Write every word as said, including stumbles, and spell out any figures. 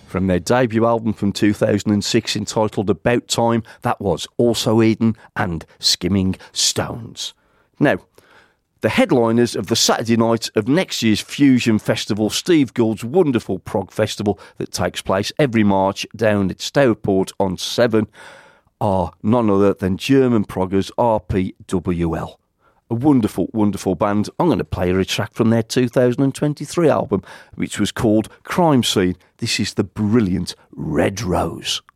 From their debut album from two thousand six entitled About Time, that was Also Eden and Skimming Stones. Now, the headliners of the Saturday night of next year's Fusion Festival, Steve Gould's wonderful prog festival that takes place every March down at Stourport on Severn, are none other than German proggers R P W L. A wonderful, wonderful band. I'm going to play a track from their two thousand twenty-three album, which was called Crime Scene. This is the brilliant Red Rose.